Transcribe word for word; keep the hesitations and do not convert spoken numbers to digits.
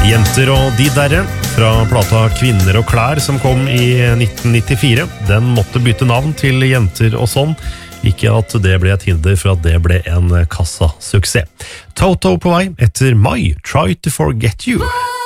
Jenter og de derre, fra plata Kvinner og klær som kom i nitten nittifire. Den måtte bytte navn til Jenter og sånn. Ikke at det ble et hinder for at det ble en kassasuksess. Toto på vei etter Mai, Try to Forget You.